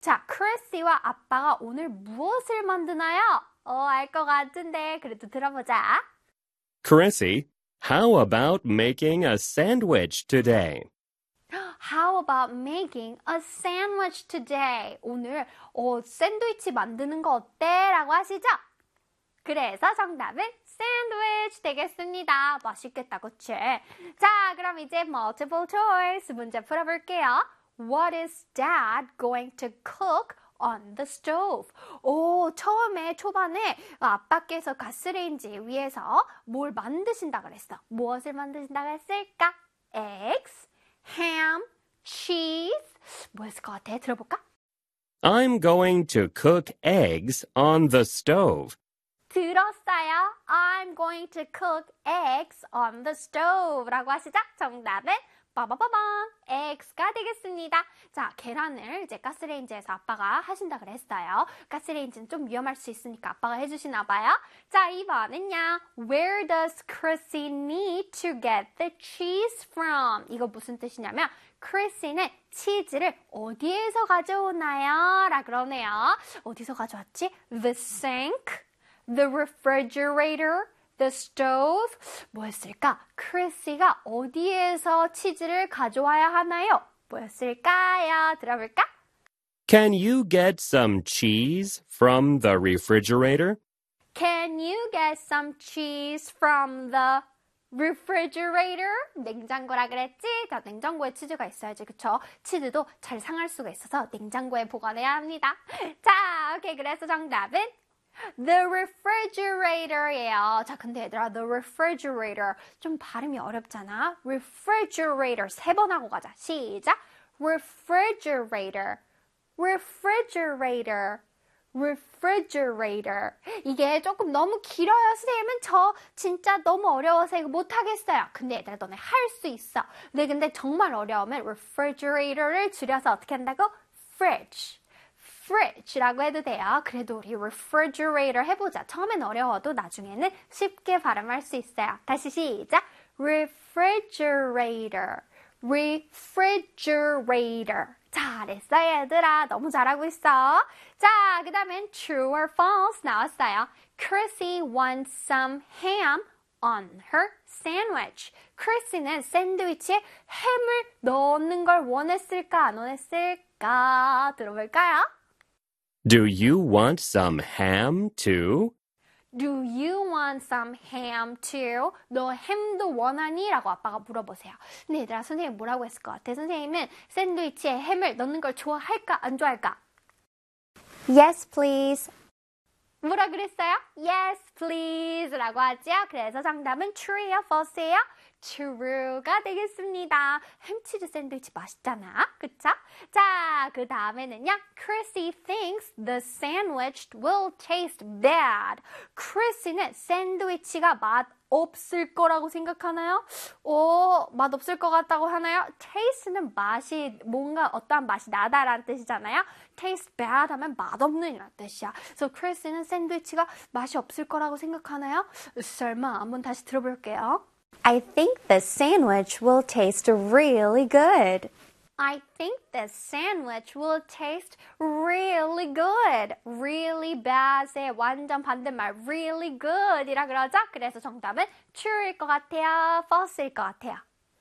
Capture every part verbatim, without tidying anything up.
자, 크리시와 아빠가 오늘 무엇을 만드나요? 어, 알 것 같은데 그래도 들어보자. Chrissy, how about making a sandwich today? How about making a sandwich today? 오늘 어, 샌드위치 만드는 거 어때? 라고 하시죠? 그래서 정답은 샌드위치 되겠습니다. 맛있겠다, 그치? 자, 그럼 이제 multiple choice 문제 풀어볼게요. What is Dad going to cook on the stove? 오, 처음에 초반에 아빠께서 가스레인지 위에서 뭘 만드신다 그랬어. 무엇을 만드신다고 했을까? Eggs, ham, cheese. 뭐였을 것 같아? 들어볼까? I'm going to cook eggs on the stove. 들었어요? I'm going to cook eggs on the stove 라고 하시죠? 정답은 빠바바밤 eggs가 되겠습니다. 자, 계란을 이제 가스레인지에서 아빠가 하신다 그랬어요. 가스레인지는 좀 위험할 수 있으니까 아빠가 해주시나 봐요. 자, 이번은요. Where does Chrissy need to get the cheese from? 이거 무슨 뜻이냐면 크리시는 치즈를 어디에서 가져오나요? 라 그러네요. 어디서 가져왔지? The sink, the refrigerator, the stove. 뭐였을까? 크리시가 어디에서 치즈를 가져와야 하나요? 뭐였을까요? 들어볼까? Can you get some cheese from the refrigerator? Can you get some cheese from the refrigerator? 냉장고라 그랬지? 자, 냉장고에 치즈가 있어야지, 그쵸? 치즈도 잘 상할 수가 있어서 냉장고에 보관해야 합니다. 자, 오케이. 그래서 정답은 the refrigerator예요. 자, 근데 얘들아, the refrigerator 좀 발음이 어렵잖아. refrigerator 세 번 하고 가자. 시작. refrigerator, refrigerator, refrigerator. 이게 조금 너무 길어요. 선생님은 저 진짜 너무 어려워서 이거 못하겠어요. 근데 얘들아, 너네 할 수 있어. 근데 근데 정말 어려우면 refrigerator를 줄여서 어떻게 한다고? fridge. fridge라고 해도 돼요. 그래도 우리 refrigerator 해보자. 처음엔 어려워도 나중에는 쉽게 발음할 수 있어요. 다시 시작. refrigerator, refrigerator. 잘했어, 얘들아. 너무 잘하고 있어. 자, 그 다음엔 true or false 나왔어요. Chrissy wants some ham on her sandwich. 크리스는 샌드위치에 햄을 넣는 걸 원했을까, 안 원했을까? 들어볼까요? Do you want some ham too? Do you want some ham too? 너 햄도 원하니? 라고 아빠가 물어보세요. 근데 얘들아, 선생님 뭐라고 했을 것 같아? 선생님은 샌드위치에 햄을 넣는 걸 좋아할까? 안 좋아할까? Yes, please. 뭐라 그랬어요? Yes, please 라고 하죠. 그래서 정답은 true예요, false예요? true가 되겠습니다. 햄치즈 샌드위치 맛있잖아. 그쵸? 자, 그 다음에는요. Chrissy thinks the sandwich will taste bad. 크리시는 샌드위치가 맛 없을 거라고 생각하나요? 오, 맛 없을 것 같다고 하나요? taste는 맛이 뭔가 어떠한 맛이 나다라는 뜻이잖아요. taste bad 하면 맛없는 이란 뜻이야. 그래서 크리스는 샌드위치가 맛이 없을 거라고 생각하나요? 설마 한번 다시 들어볼게요. I think the sandwich will taste really good. I think the sandwich will taste really good. Really bad의 완전 반대말 really good이라 그러죠? 그래서 정답은 true일 것 같아요? false일 것 같아요?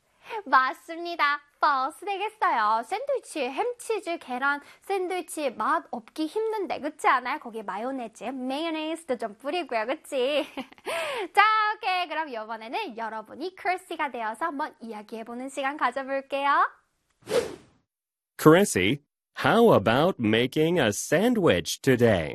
맞습니다. false 되겠어요. 샌드위치, 햄치즈, 계란 샌드위치 맛 없기 힘든데 그렇지 않아요? 거기에 마요네즈, 마요네즈도 좀 뿌리고요. 그치? 자, 오케이. 그럼 이번에는 여러분이 크리시가 되어서 한번 이야기해보는 시간 가져볼게요. Chrissy, how about making a sandwich today?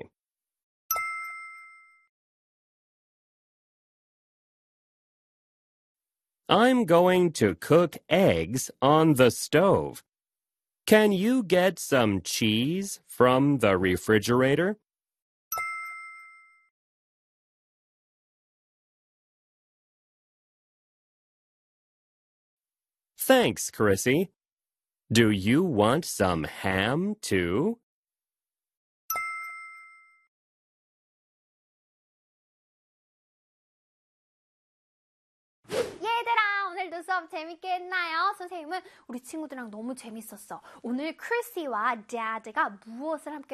I'm going to cook eggs on the stove. Can you get some cheese from the refrigerator? Thanks, Chrissy. Do you want some ham too? 얘들아, 오늘도 오늘도 수업 재밌게 했나요? 선생님은 우리 친구들이랑 너무 재밌었어. 오늘 크리시와 Dad가 무엇을 함께